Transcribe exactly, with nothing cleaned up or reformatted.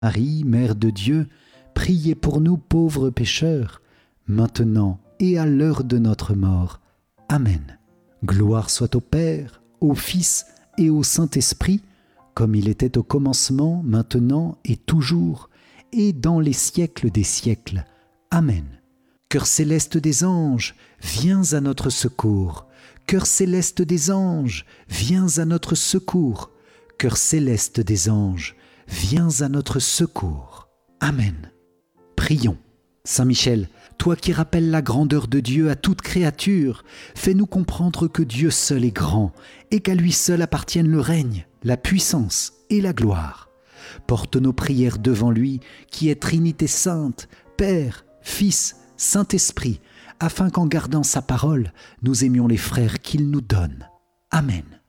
Marie, Mère de Dieu, priez pour nous pauvres pécheurs, maintenant et à l'heure de notre mort. Amen. Gloire soit au Père, au Fils et au Saint-Esprit, comme il était au commencement, maintenant et toujours, et dans les siècles des siècles. Amen. Cœur céleste des anges, viens à notre secours. Cœur céleste des anges, viens à notre secours. Cœur céleste des anges, viens à notre secours. Amen. Prions. Saint Michel, toi qui rappelles la grandeur de Dieu à toute créature, fais-nous comprendre que Dieu seul est grand et qu'à lui seul appartiennent le règne, la puissance et la gloire. Porte nos prières devant lui, qui est Trinité sainte, Père, Fils, Saint-Esprit, afin qu'en gardant sa parole, nous aimions les frères qu'il nous donne. Amen.